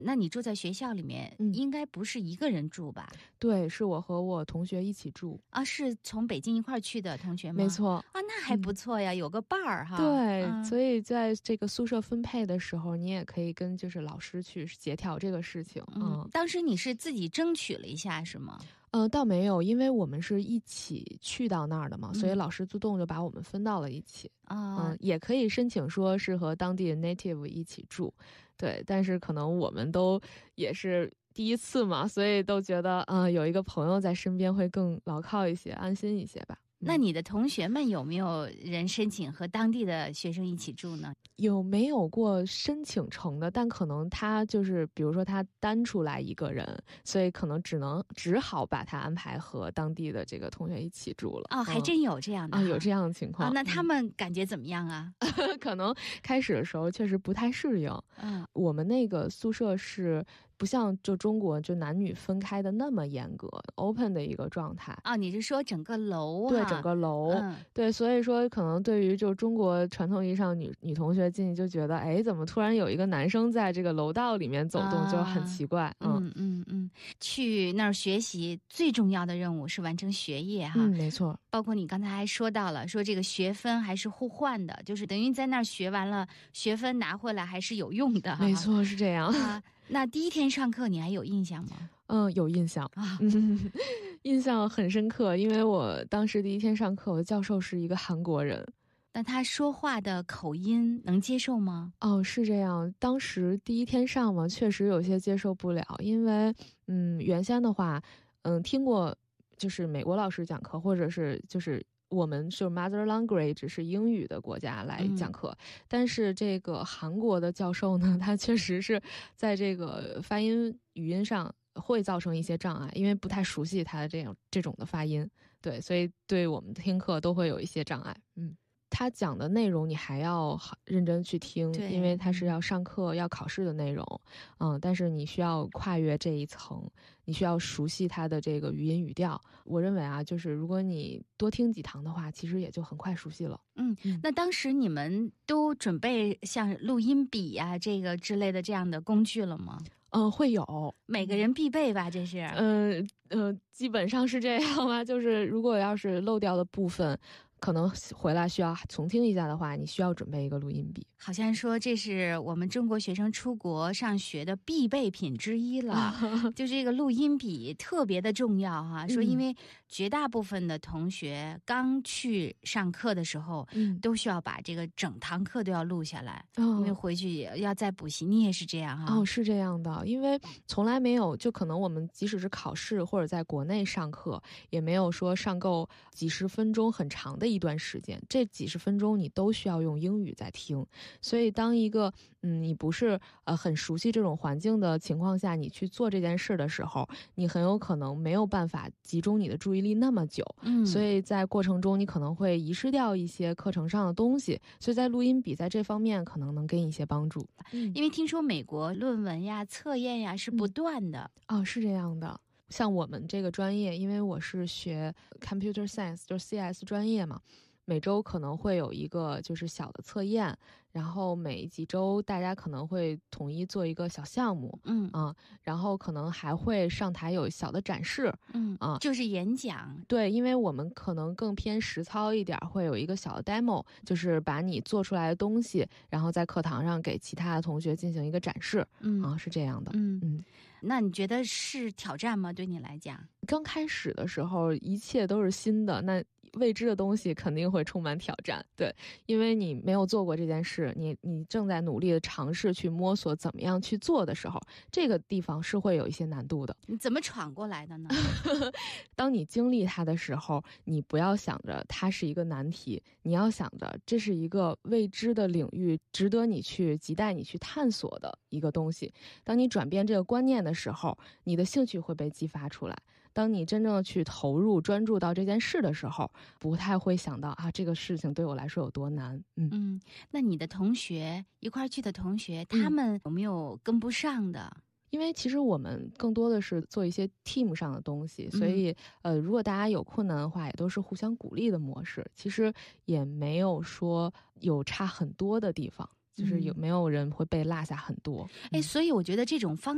那你住在学校里面，应该不是一个人住吧？ 对，是我和我同学一起住。 啊，是从北京一块儿去的同学吗？ 没错。 啊，那还不错呀，有个伴儿哈。 对，所以在这个宿舍分配的时候，你也可以跟就是老师去协调这个事情。 当时你是自己争取了一下是吗？ 倒没有，因为我们是一起去到那儿的嘛，所以老师自动就把我们分到了一起。也可以申请说是和当地的 native 一起住，对，但是可能我们都也是第一次嘛，所以都觉得有一个朋友在身边会更牢靠一些，安心一些吧。 那你的同学们有没有人申请和当地的学生一起住呢？ 有没有过申请成的，但可能他就是比如说他单出来一个人，所以可能只好把他安排和当地的这个同学一起住了。 还真有这样的有这样的情况。 那他们感觉怎么样啊？ 可能开始的时候确实不太适应。我们那个宿舍是不像就中国就男女分开的那么严格 open 的一个状态。 你是说整个楼对，整个楼。对，所以说可能对于就中国传统意义上女同学进去就觉得怎么突然有一个男生在这个楼道里面走动，就很奇怪。 去那儿学习最重要的任务是完成学业哈。 没错。 包括你刚才还说到了，说这个学分还是互换的，就是等于在那儿学完了，学分拿回来还是有用的。 没错，是这样。 那第一天上课你还有印象吗？ 有印象印象很深刻，因为我当时第一天上课，我的教授是一个韩国人。 但他说话的口音能接受吗？ 是这样，当时第一天上嘛，确实有些接受不了，因为原先的话听过就是美国老师讲课，或者是就是我们是 mother language 是英语的国家来讲课，但是这个韩国的教授呢，他确实是在这个发音语音上会造成一些障碍，因为不太熟悉他的这种的发音。对，所以对我们听课都会有一些障碍。他讲的内容你还要认真去听，因为他是要上课要考试的内容。但是你需要跨越这一层，你需要熟悉他的这个语音语调。我认为就是如果你多听几堂的话，其实也就很快熟悉了。 那当时你们都准备像录音笔啊这个之类的这样的工具了吗？ 会有， 每个人必备吧，这是。 基本上是这样吧，就是如果要是漏掉的部分，可能回来需要重听一下的话，你需要准备一个录音笔。 好像说这是我们中国学生出国上学的必备品之一了，就这个录音笔特别的重要哈。说因为绝大部分的同学刚去上课的时候，都需要把这个整堂课都要录下来，因为回去要再补习。你也是这样哈？ 是这样的，因为从来没有，就可能我们即使是考试或者在国内上课，也没有说上够几十分钟很长的一段时间，这几十分钟你都需要用英语在听。所以当一个你不是很熟悉这种环境的情况下，你去做这件事的时候，你很有可能没有办法集中你的注意力那么久。所以在过程中你可能会遗失掉一些课程上的东西，所以在录音笔在这方面可能能给你一些帮助。 因为听说美国论文呀测验呀是不断的。 是这样的。像我们这个专业，因为我是学 computer science 就是 CS 专业嘛，每周可能会有一个就是小的测验，然后每几周大家可能会统一做一个小项目。然后可能还会上台有小的展示。 就是演讲。 对，因为我们可能更偏实操一点，会有一个小的 demo， 就是把你做出来的东西然后在课堂上给其他的同学进行一个展示。是这样的。 那你觉得是挑战吗？对你来讲？ 刚开始的时候一切都是新的，那未知的东西肯定会充满挑战。对，因为你没有做过这件事，你正在努力的尝试去摸索怎么样去做的时候，这个地方是会有一些难度的。 你怎么闯过来的呢？ 当你经历它的时候，你不要想着它是一个难题，你要想着这是一个未知的领域，值得你去亟待你去探索的一个东西。当你转变这个观念的时候，你的兴趣会被激发出来。当你真正的去投入专注到这件事的时候，不太会想到这个事情对我来说有多难。 那你的同学一块去的同学，他们有没有跟不上的？ 因为其实我们更多的是做一些 team 上的东西，所以如果大家有困难的话，也都是互相鼓励的模式，其实也没有说有差很多的地方，就是没有人会被落下很多。 所以我觉得这种方